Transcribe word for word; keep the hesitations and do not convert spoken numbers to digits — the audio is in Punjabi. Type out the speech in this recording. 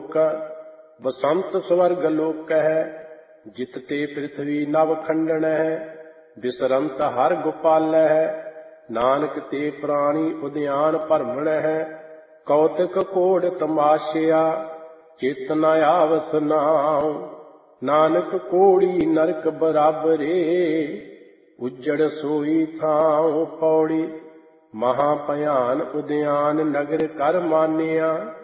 ਲੋਕ ਬਸੰਤ ਸਵਰਗ ਲੋਕ ਹੈ। ਜਿਤ ਤੇ ਪ੍ਰਿਥਵੀ ਨਵ ਖੰਡਨ ਹੈ। ਬਿਸਰੰਤ ਹਰ ਗੋਪਾਲ ਹੈ। ਨਾਨਕ ਤੇ ਪ੍ਰਾਣੀ ਉਦਿਆਨ ਭਰਮਣ ਹੈ। ਕੌਤਕ ਕੋੜ ਤਮਾਸ਼ਿਆ ਚਿਤ ਨ ਆਵਸ ਨਾਉ। ਨਾਨਕ ਕੋੜੀ ਨਰਕ ਬਰਾਬਰੇ ਉਜੜ ਸੋਈ ਥਾਉ। ਪੌੜੀ ਮਹਾ ਭਿਆਨ ਉਦਿਆਨ ਨਗਰ ਕਰ ਮਾਨਿਆ।